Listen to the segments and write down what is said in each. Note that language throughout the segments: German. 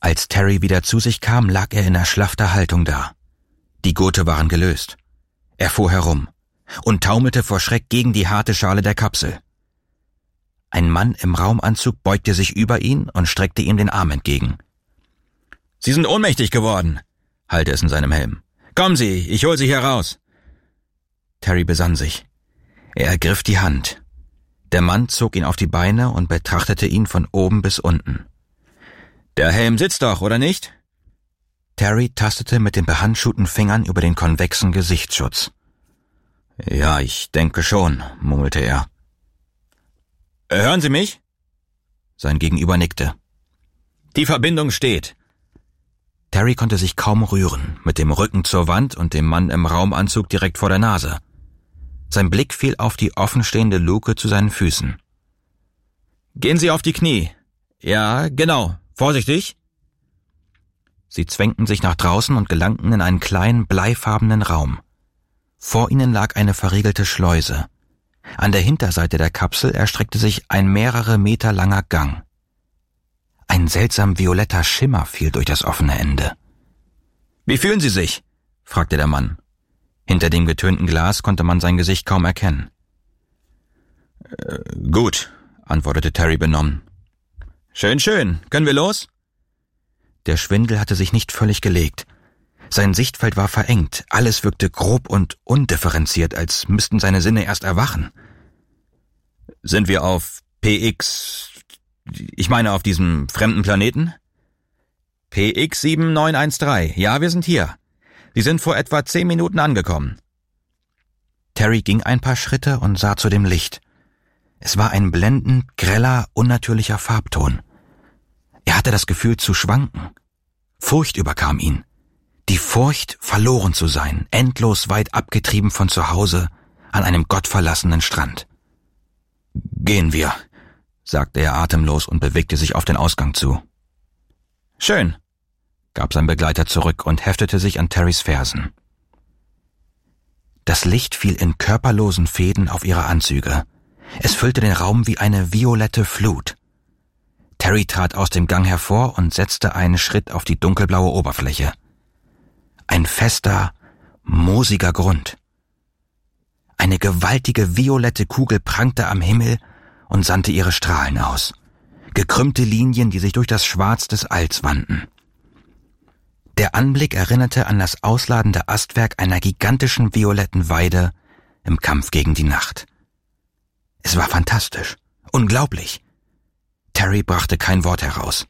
Als Terry wieder zu sich kam, lag er in erschlaffter Haltung da. Die Gurte waren gelöst. Er fuhr herum und taumelte vor Schreck gegen die harte Schale der Kapsel. Ein Mann im Raumanzug beugte sich über ihn und streckte ihm den Arm entgegen. »Sie sind ohnmächtig geworden«, hallte es in seinem Helm. »Kommen Sie, ich hol Sie hier raus.« Terry besann sich. Er ergriff die Hand. Der Mann zog ihn auf die Beine und betrachtete ihn von oben bis unten. »Der Helm sitzt doch, oder nicht?« Terry tastete mit den behandschuhten Fingern über den konvexen Gesichtsschutz. »Ja, ich denke schon«, murmelte er. »Hören Sie mich?« Sein Gegenüber nickte. »Die Verbindung steht.« Terry konnte sich kaum rühren, mit dem Rücken zur Wand und dem Mann im Raumanzug direkt vor der Nase. Sein Blick fiel auf die offenstehende Luke zu seinen Füßen. »Gehen Sie auf die Knie. Ja, genau. Vorsichtig!« Sie zwängten sich nach draußen und gelangten in einen kleinen, bleifarbenen Raum. Vor ihnen lag eine verriegelte Schleuse. An der Hinterseite der Kapsel erstreckte sich ein mehrere Meter langer Gang. Ein seltsam violetter Schimmer fiel durch das offene Ende. »Wie fühlen Sie sich?« fragte der Mann. Hinter dem getönten Glas konnte man sein Gesicht kaum erkennen. »Gut«, antwortete Terry benommen. »Schön, schön. Können wir los?« Der Schwindel hatte sich nicht völlig gelegt. Sein Sichtfeld war verengt, alles wirkte grob und undifferenziert, als müssten seine Sinne erst erwachen. »Sind wir auf PX... Ich meine auf diesem fremden Planeten?« »PX 7913. Ja, wir sind hier. Sie sind vor etwa 10 Minuten angekommen.« Terry ging ein paar Schritte und sah zu dem Licht. Es war ein blendend greller, unnatürlicher Farbton. Er hatte das Gefühl zu schwanken. Furcht überkam ihn. Die Furcht, verloren zu sein, endlos weit abgetrieben von zu Hause, an einem gottverlassenen Strand. »Gehen wir«, sagte er atemlos und bewegte sich auf den Ausgang zu. »Schön«, gab sein Begleiter zurück und heftete sich an Terrys Fersen. Das Licht fiel in körperlosen Fäden auf ihre Anzüge. Es füllte den Raum wie eine violette Flut. Terry trat aus dem Gang hervor und setzte einen Schritt auf die dunkelblaue Oberfläche. Ein fester, moosiger Grund. Eine gewaltige violette Kugel prangte am Himmel und sandte ihre Strahlen aus. Gekrümmte Linien, die sich durch das Schwarz des Alls wanden. Der Anblick erinnerte an das ausladende Astwerk einer gigantischen violetten Weide im Kampf gegen die Nacht. Es war fantastisch, unglaublich. Terry brachte kein Wort heraus.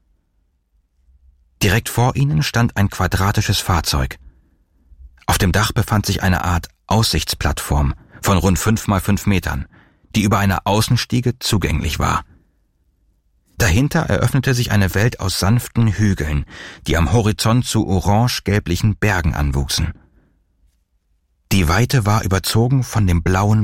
Direkt vor ihnen stand ein quadratisches Fahrzeug. Auf dem Dach befand sich eine Art Aussichtsplattform von rund 5 mal 5 Metern, die über einer Außenstiege zugänglich war. Dahinter eröffnete sich eine Welt aus sanften Hügeln, die am Horizont zu orange-gelblichen Bergen anwuchsen. Die Weite war überzogen von dem blauen